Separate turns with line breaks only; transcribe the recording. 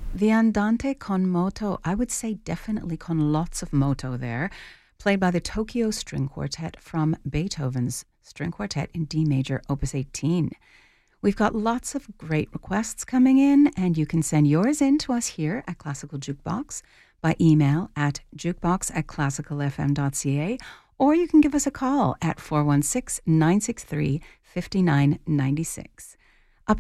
The Andante con moto, I would say definitely con lots of moto there, played by the Tokyo String Quartet from Beethoven's String Quartet in D major, Opus 18. We've got lots of great requests coming in, and you can send yours in to us here at Classical Jukebox by email at jukebox@classicalfm.ca, or you can give us a call at 416-963-5996.